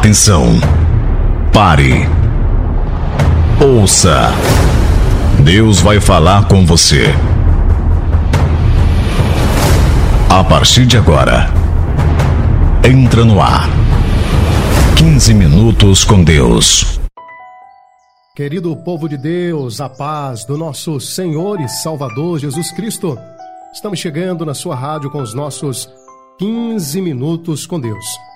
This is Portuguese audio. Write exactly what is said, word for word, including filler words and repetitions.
Atenção! Pare! Ouça! Deus vai falar com você. A partir de agora, entra no ar. quinze minutos com Deus. Querido povo de Deus, a paz do nosso Senhor e Salvador Jesus Cristo. Estamos chegando na sua rádio com os nossos quinze minutos com Deus.